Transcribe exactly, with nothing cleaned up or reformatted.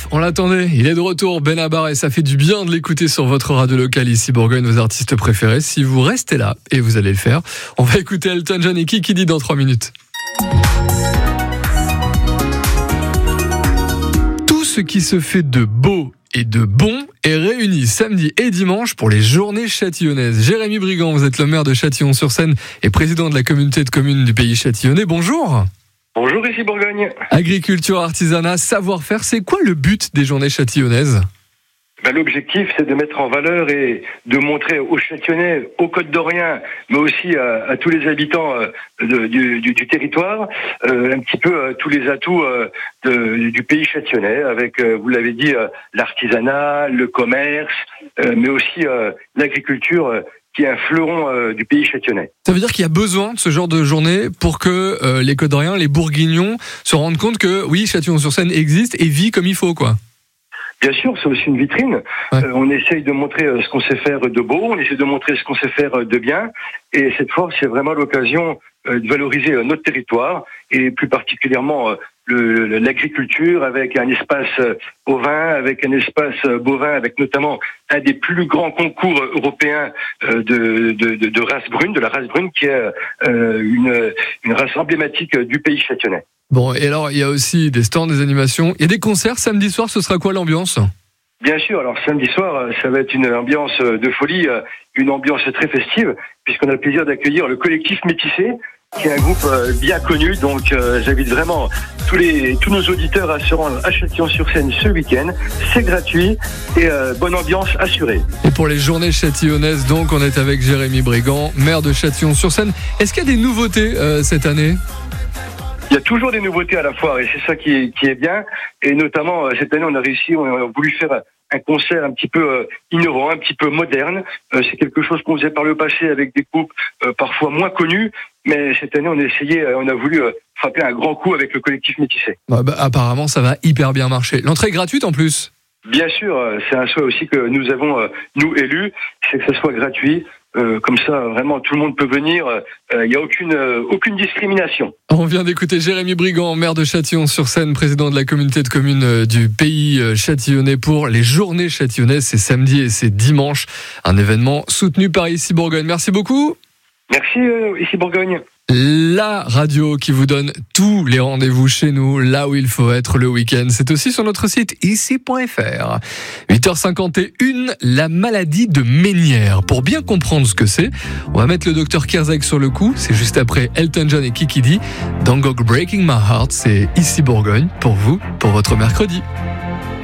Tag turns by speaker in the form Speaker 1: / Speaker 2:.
Speaker 1: on l'attendait, il est de retour, Benabar, et ça fait du bien de l'écouter sur votre radio locale ici, Bourgogne, vos artistes préférés. Si vous restez là, et vous allez le faire, on va écouter Elton John et Kiki Dee dans trois minutes. Tout ce qui se fait de beau et de bon est réuni samedi et dimanche pour les journées châtillonnaises. Jérémy Brigand, vous êtes le maire de Châtillon-sur-Seine et président de la communauté de communes du pays châtillonnais. Bonjour.
Speaker 2: Bonjour, ici Bourgogne.
Speaker 1: Agriculture, artisanat, savoir-faire, c'est quoi le but des journées châtillonnaises ?
Speaker 2: Ben, l'objectif, c'est de mettre en valeur et de montrer aux Châtillonnais, aux Côtes-d'Oriens, mais aussi à, à tous les habitants euh, de, du, du, du territoire, euh, un petit peu euh, tous les atouts euh, de, du pays châtillonnais, avec, euh, vous l'avez dit, euh, l'artisanat, le commerce, euh, mais aussi euh, l'agriculture, euh, qui est un fleuron euh, du pays châtillonnais.
Speaker 1: Ça veut dire qu'il y a besoin de ce genre de journée pour que euh, les Côtes-d'Oriens, les Bourguignons, se rendent compte que, oui, Châtillon-sur-Seine existe et vit comme il faut, quoi.
Speaker 2: Bien sûr, c'est aussi une vitrine.
Speaker 1: Ouais.
Speaker 2: Euh, on essaye de montrer euh, ce qu'on sait faire de beau, on essaie de montrer ce qu'on sait faire euh, de bien. Et cette fois, c'est vraiment l'occasion euh, de valoriser euh, notre territoire et plus particulièrement euh, le, le, l'agriculture avec un espace euh, ovin, avec un espace euh, bovin, avec notamment un des plus grands concours européens euh, de, de, de, de race brune, de la race brune, qui est euh, une, une race emblématique euh, du pays châtillonnais.
Speaker 1: Bon, et alors, il y a aussi des stands, des animations. Il y a des concerts samedi soir, ce sera quoi l'ambiance ?
Speaker 2: Bien sûr, alors samedi soir, ça va être une ambiance de folie, une ambiance très festive, puisqu'on a le plaisir d'accueillir le collectif Métissé, qui est un groupe bien connu, donc euh, j'invite vraiment tous les tous nos auditeurs à se rendre à Châtillon-sur-Seine ce week-end. C'est gratuit et euh, bonne ambiance assurée.
Speaker 1: Et pour les journées châtillonnaises, donc, on est avec Jérémy Brigand, maire de Châtillon-sur-Seine. Est-ce qu'il y a des nouveautés euh, cette année ?
Speaker 2: Il y a toujours des nouveautés à la foire et c'est ça qui est, qui est bien. Et notamment, cette année, on a réussi, on a voulu faire un concert un petit peu innovant, un petit peu moderne. C'est quelque chose qu'on faisait par le passé avec des groupes parfois moins connus. Mais cette année, on a essayé, on a voulu frapper un grand coup avec le collectif Métissé.
Speaker 1: Bah, bah, apparemment, ça va hyper bien marcher. L'entrée est gratuite en plus ?
Speaker 2: Bien sûr, c'est un souhait aussi que nous avons, nous élus, c'est que ça soit gratuit. Euh, comme ça, vraiment, tout le monde peut venir. Il euh, n'y a aucune, euh, aucune discrimination.
Speaker 1: On vient d'écouter Jérémy Brigand, maire de Châtillon-sur-Seine, président de la communauté de communes euh, du pays euh, châtillonnais pour les journées châtillonnaises. C'est samedi et c'est dimanche. Un événement soutenu par Ici Bourgogne. Merci beaucoup.
Speaker 2: Merci, euh, Ici Bourgogne.
Speaker 1: La radio qui vous donne tous les rendez-vous chez nous, là où il faut être le week-end. C'est aussi sur notre site ici point f r. huit heures cinquante et une, la maladie de Ménière. Pour bien comprendre ce que c'est, on va mettre le docteur Kerzak sur le coup. C'est juste après Elton John et Kiki Dee. Dans Go Breaking My Heart, c'est Ici Bourgogne pour vous, pour votre mercredi.